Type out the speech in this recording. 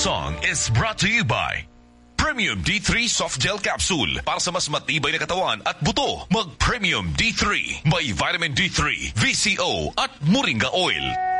song is brought to you by Premium D3 Soft Gel Capsule. Para sa mas matibay na katawan at buto, mag Premium D3. May vitamin D3, VCO at Moringa Oil.